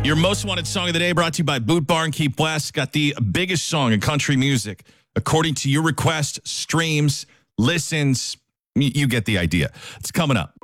Your most wanted song of the day brought to you by Boot Barn Keep West. Got the biggest song in country music. According to your request, streams, listens, you get the idea. It's coming up.